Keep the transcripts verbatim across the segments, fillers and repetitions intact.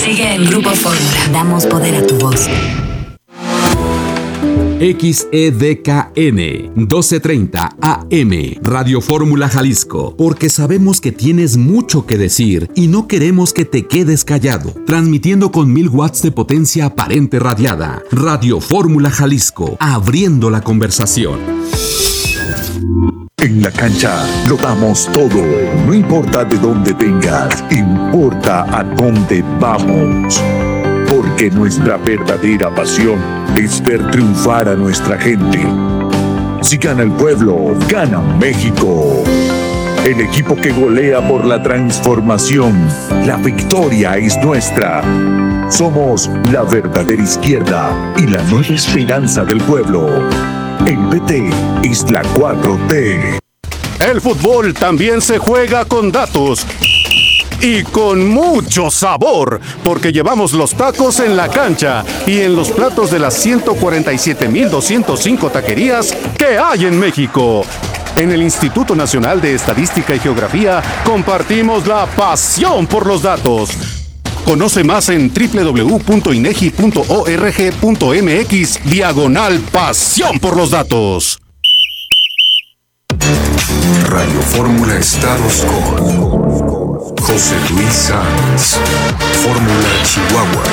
Sigue en Grupo Fórmula. Damos poder a tu voz. X E D K N doce treinta A M Radio Fórmula Jalisco, porque sabemos que tienes mucho que decir y no queremos que te quedes callado. Transmitiendo con mil watts de potencia aparente radiada. Radio Fórmula Jalisco, abriendo la conversación. En la cancha lo damos todo, no importa de dónde vengas, importa a dónde vamos. Porque nuestra verdadera pasión es ver triunfar a nuestra gente. Si gana el pueblo, gana México. El equipo que golea por la transformación. La victoria es nuestra. Somos la verdadera izquierda y la nueva esperanza del pueblo. El P T es la cuatro T. El fútbol también se juega con datos. Y con mucho sabor, porque llevamos los tacos en la cancha y en los platos de las ciento cuarenta y siete mil doscientos cinco taquerías que hay en México. En el Instituto Nacional de Estadística y Geografía compartimos la pasión por los datos. Conoce más en doble u doble u doble u punto inegi punto org punto mx diagonal pasión por los datos. Radio Fórmula Estados con José Luis Sanz, Fórmula Chihuahua.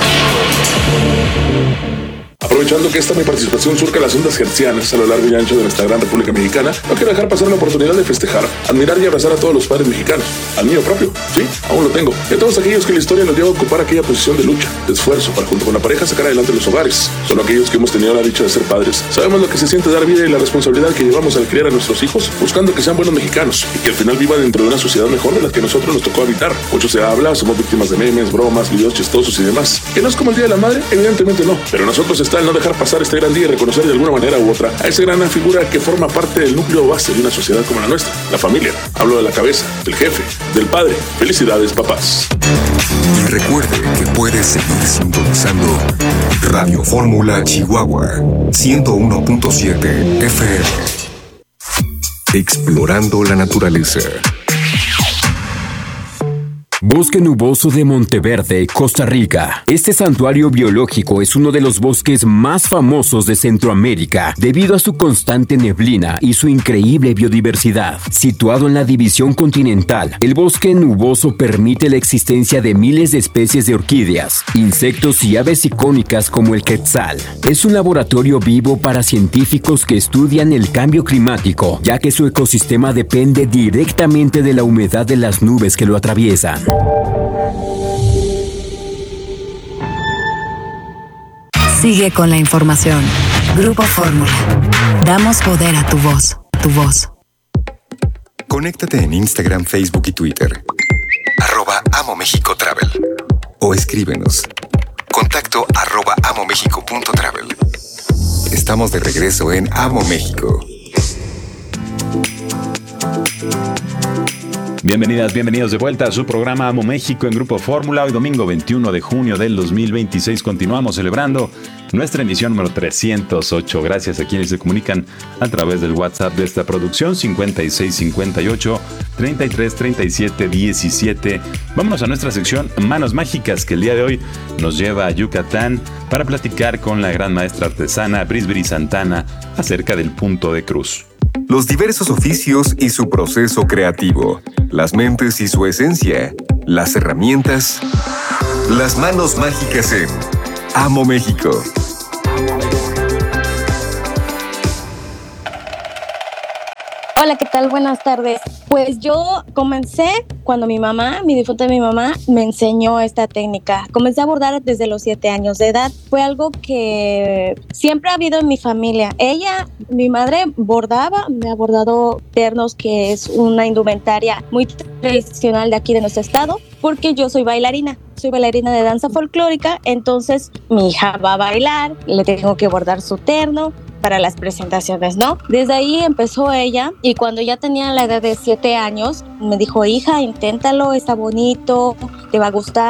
Aprovechando que esta mi participación surca las ondas hertzianas a lo largo y ancho de nuestra gran República Mexicana, no quiero dejar pasar la oportunidad de festejar, admirar y abrazar a todos los padres mexicanos, al mío propio, sí, aún lo tengo, y a todos aquellos que la historia nos lleva a ocupar aquella posición de lucha, de esfuerzo para junto con la pareja sacar adelante los hogares. Solo aquellos que hemos tenido la dicha de ser padres sabemos lo que se siente dar vida y la responsabilidad que llevamos al criar a nuestros hijos, buscando que sean buenos mexicanos y que al final vivan dentro de una sociedad mejor de la que nosotros nos tocó habitar. Mucho se habla, somos víctimas de memes, bromas, videos chistosos y demás. ¿Que no es como el Día de la Madre? Evidentemente no, pero nosotros está el no dejar pasar este gran día y reconocer de alguna manera u otra a esa gran figura que forma parte del núcleo base de una sociedad como la nuestra, la familia. Hablo de la cabeza, del jefe, del padre. Felicidades, papás. Y recuerde que puede seguir sintonizando Radio Fórmula Chihuahua ciento uno punto siete F M. Explorando la naturaleza. Bosque Nuboso de Monteverde, Costa Rica. Este santuario biológico es uno de los bosques más famosos de Centroamérica debido a su constante neblina y su increíble biodiversidad. Situado en la división continental, el bosque nuboso permite la existencia de miles de especies de orquídeas, insectos y aves icónicas como el quetzal. Es un laboratorio vivo para científicos que estudian el cambio climático, ya que su ecosistema depende directamente de la humedad de las nubes que lo atraviesan. Sigue con la información. Grupo Fórmula. Damos poder a tu voz. Tu voz. Conéctate en Instagram, Facebook y Twitter. Arroba Amo México Travel. O escríbenos. Contacto arroba amomexico punto travel. Estamos de regreso en Amo México. Bienvenidas, bienvenidos de vuelta a su programa Amo México en Grupo Fórmula. Hoy domingo veintiuno de junio del dos mil veintiséis continuamos celebrando nuestra emisión número trescientos ocho. Gracias a quienes se comunican a través del WhatsApp de esta producción cincuenta y seis cincuenta y ocho treinta y tres treinta y siete diecisiete. Vámonos a nuestra sección Manos Mágicas, que el día de hoy nos lleva a Yucatán para platicar con la gran maestra artesana Brisbry Santana acerca del punto de cruz. Los diversos oficios y su proceso creativo, las mentes y su esencia, las herramientas, las manos mágicas en Amo México. Hola, ¿qué tal? Buenas tardes. Pues yo comencé cuando mi mamá, mi difunta mi mamá, me enseñó esta técnica. Comencé a bordar desde los siete años de edad. Fue algo que siempre ha habido en mi familia. Ella, mi madre, bordaba, me ha bordado ternos, que es una indumentaria muy tradicional de aquí de nuestro estado, porque yo soy bailarina. Soy bailarina de danza folclórica, entonces mi hija va a bailar, le tengo que bordar su terno para las presentaciones, ¿no? Desde ahí empezó ella, y cuando ya tenía la edad de siete años, me dijo: hija, inténtalo, está bonito, te va a gustar.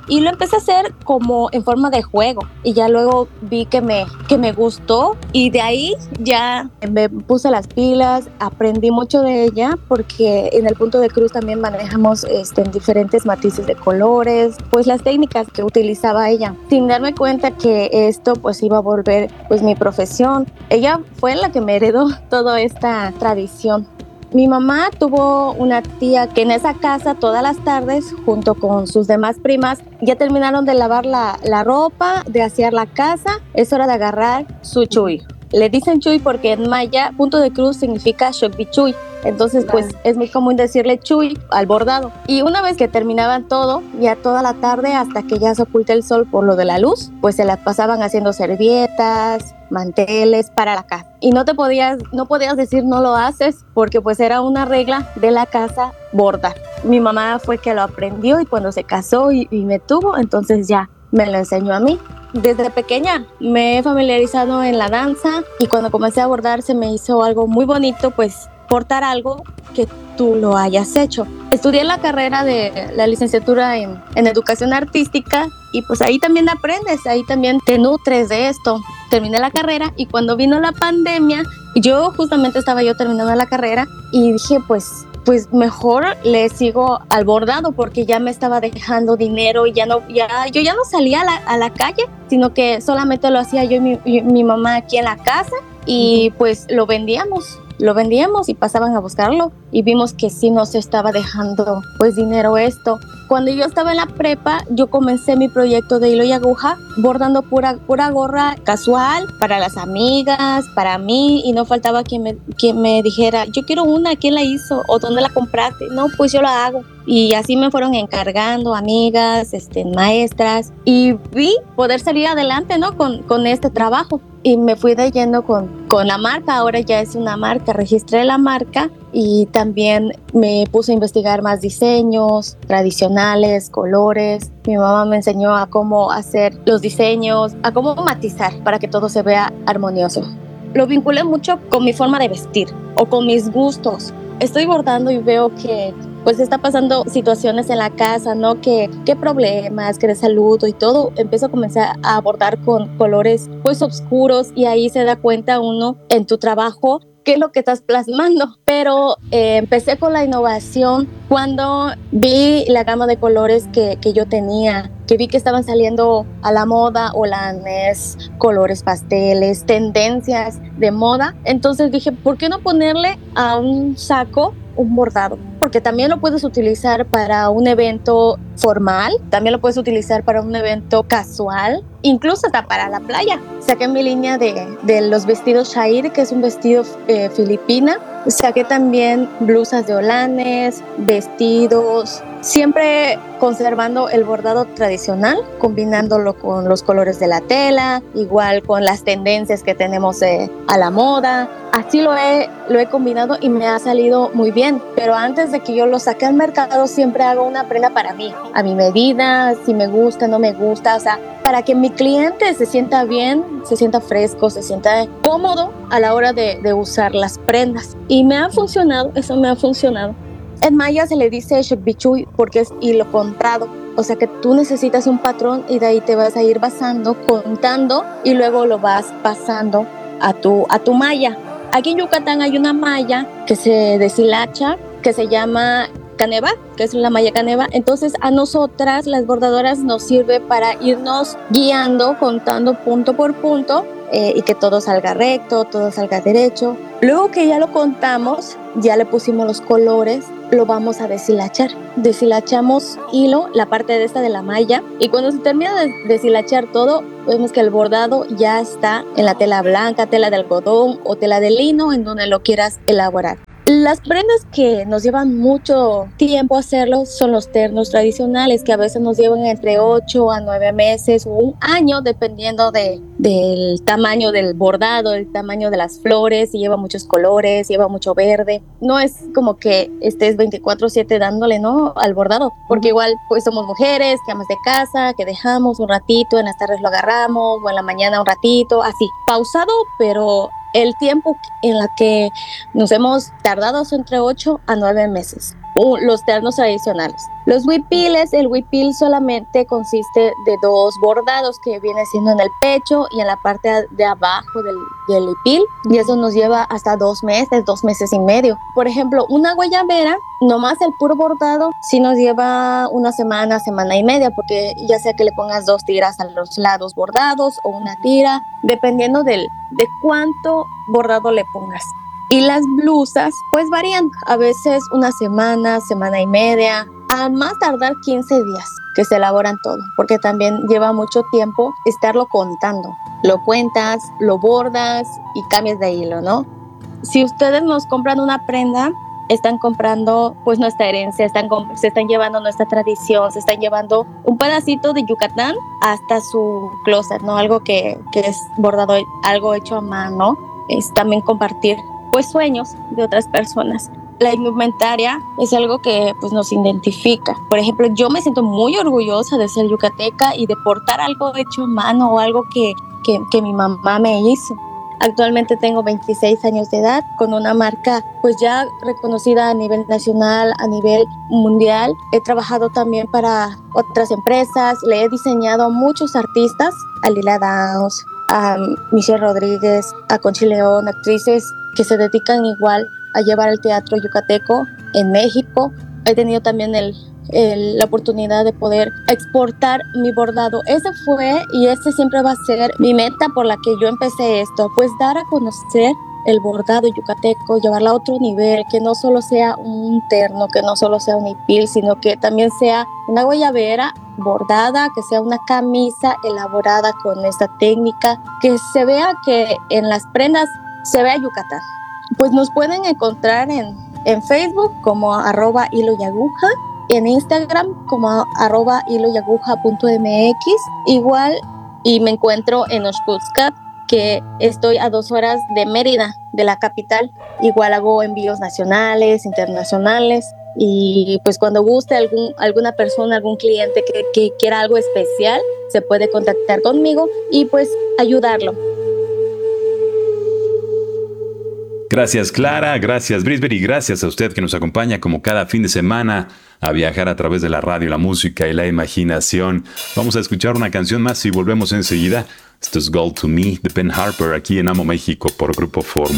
y lo empecé a hacer como en forma de juego y ya luego vi que me, que me gustó y de ahí ya me puse las pilas, aprendí mucho de ella porque en el punto de cruz también manejamos este, diferentes matices de colores, pues las técnicas que utilizaba ella, sin darme cuenta que esto pues iba a volver pues mi profesión. Ella fue la que me heredó toda esta tradición. Mi mamá tuvo una tía que en esa casa todas las tardes, junto con sus demás primas, ya terminaron de lavar la, la ropa, de asear la casa. Es hora de agarrar su chuy. Le dicen chuy porque en maya punto de cruz significa shokbichuy. Entonces, pues es muy común decirle chuy al bordado. Y una vez que terminaban todo, ya toda la tarde hasta que ya se oculta el sol por lo de la luz, pues se las pasaban haciendo servietas, manteles para la casa. Y no te podías, no podías decir no lo haces porque pues era una regla de la casa bordar. Mi mamá fue que lo aprendió y cuando se casó y, y me tuvo, entonces ya me lo enseñó a mí. Desde pequeña me he familiarizado en la danza y cuando comencé a bordar se me hizo algo muy bonito, pues portar algo que tú lo hayas hecho. Estudié la carrera de la licenciatura en, en educación artística y pues ahí también aprendes, ahí también te nutres de esto. Terminé la carrera y cuando vino la pandemia, yo justamente estaba yo terminando la carrera y dije pues pues mejor le sigo al bordado porque ya me estaba dejando dinero y ya no, ya, yo ya no salía a la, a la calle, sino que solamente lo hacía yo y mi, y mi mamá aquí en la casa y pues lo vendíamos. Lo vendíamos y pasaban a buscarlo y vimos que sí nos estaba dejando pues dinero esto. Cuando yo estaba en la prepa, yo comencé mi proyecto de hilo y aguja bordando pura, pura gorra casual para las amigas, para mí, y no faltaba quien me, quien me dijera, yo quiero una, ¿quién la hizo? ¿O dónde la compraste? No, pues yo la hago. Y así me fueron encargando amigas, este, maestras, y vi poder salir adelante, ¿no? Con, con este trabajo. Y me fui de lleno con, con la marca, ahora ya es una marca, registré la marca y también me puse a investigar más diseños tradicionales, colores. Mi mamá me enseñó a cómo hacer los diseños, a cómo matizar para que todo se vea armonioso. Lo vinculé mucho con mi forma de vestir o con mis gustos. Estoy bordando y veo que pues está pasando situaciones en la casa, ¿no? Que, qué problemas, que de salud y todo. Empiezo a comenzar a abordar con colores pues oscuros y ahí se da cuenta uno en tu trabajo qué es lo que estás plasmando. Pero eh, empecé con la innovación cuando vi la gama de colores que, que yo tenía, que vi que estaban saliendo a la moda holanes, colores pasteles, tendencias de moda. Entonces dije, ¿por qué no ponerle a un saco un bordado? Porque también lo puedes utilizar para un evento formal, también lo puedes utilizar para un evento casual, incluso hasta para la playa. Saqué mi línea de, de los vestidos Shair, que es un vestido eh, filipina. Saqué también blusas de holanes, vestidos, siempre conservando el bordado tradicional, combinándolo con los colores de la tela, igual con las tendencias que tenemos eh, a la moda. Así lo he, lo he combinado y me ha salido muy bien. Pero antes de que yo lo saque al mercado, siempre hago una prenda para mí, a mi medida, si me gusta, no me gusta, o sea, para que mi cliente se sienta bien, se sienta fresco, se sienta cómodo a la hora de, de usar las prendas. Y me ha funcionado, eso me ha funcionado. En maya se le dice shokbichuy porque es hilo contado. O sea que tú necesitas un patrón y de ahí te vas a ir basando, contando y luego lo vas pasando a tu, a tu malla. Aquí en Yucatán hay una malla que se deshilacha, que se llama caneva, que es la malla caneva. Entonces a nosotras, las bordadoras, nos sirve para irnos guiando, contando punto por punto eh, y que todo salga recto, todo salga derecho. Luego que ya lo contamos, ya le pusimos los colores, lo vamos a deshilachar. Deshilachamos hilo, la parte de esta de la malla, y cuando se termina de deshilachar todo, vemos que el bordado ya está en la tela blanca, tela de algodón o tela de lino, en donde lo quieras elaborar. Las prendas que nos llevan mucho tiempo hacerlo son los ternos tradicionales, que a veces nos llevan entre ocho a nueve meses o un año, dependiendo de, del tamaño del bordado, el tamaño de las flores, si lleva muchos colores, si lleva mucho verde. No es como que estés veinticuatro siete dándole, ¿no?, al bordado, porque igual pues somos mujeres, que amas de casa, que dejamos un ratito, en las tardes lo agarramos, o en la mañana un ratito, así, pausado, pero el tiempo en la que nos hemos tardado es entre ocho a nueve meses. o los ternos tradicionales. Los huipiles, el huipil solamente consiste de dos bordados que viene siendo en el pecho y en la parte de abajo del, del huipil, y eso nos lleva hasta dos meses, dos meses y medio. Por ejemplo, una guayabera, nomás el puro bordado, sí nos lleva una semana, semana y media, porque ya sea que le pongas dos tiras a los lados bordados o una tira, dependiendo del, de cuánto bordado le pongas. Y las blusas pues varían, a veces una semana, semana y media, a más tardar quince días que se elaboran todo, porque también lleva mucho tiempo estarlo contando. Lo cuentas, lo bordas y cambias de hilo, ¿no? Si ustedes nos compran una prenda, están comprando pues nuestra herencia, están, se están llevando nuestra tradición, se están llevando un pedacito de Yucatán hasta su closet, ¿no? Algo que, que es bordado, algo hecho a mano, es también compartir pues sueños de otras personas. La indumentaria es algo que pues nos identifica. Por ejemplo, yo me siento muy orgullosa de ser yucateca y de portar algo hecho a mano o algo que, que, que mi mamá me hizo. Actualmente tengo veintiséis años de edad con una marca pues ya reconocida a nivel nacional, a nivel mundial. He trabajado también para otras empresas, le he diseñado a muchos artistas, a Lila Downs, a Michelle Rodríguez, a Conchi León, actrices que se dedican igual a llevar el teatro yucateco en México. He tenido también el, el, la oportunidad de poder exportar mi bordado. Ese fue y ese siempre va a ser mi meta por la que yo empecé esto, pues dar a conocer el bordado yucateco, llevarlo a otro nivel, que no solo sea un terno, que no solo sea un hipil, sino que también sea una guayabera bordada, que sea una camisa elaborada con esta técnica, que se vea que en las prendas se vea Yucatán. Pues nos pueden encontrar en, en Facebook como arroba hilo y aguja, en Instagram como arroba hilo y aguja punto mx, igual, y me encuentro en Oxcutzcat, que estoy a dos horas de Mérida, de la capital. Igual hago envíos nacionales, internacionales, y pues cuando guste algún, alguna persona, algún cliente que, que quiera algo especial, se puede contactar conmigo y pues ayudarlo. Gracias Clara, gracias Brisbane y gracias a usted que nos acompaña como cada fin de semana a viajar a través de la radio, la música y la imaginación. Vamos a escuchar una canción más y volvemos enseguida. Esto es Gold to Me de Ben Harper aquí en Amo México por Grupo Fórmula.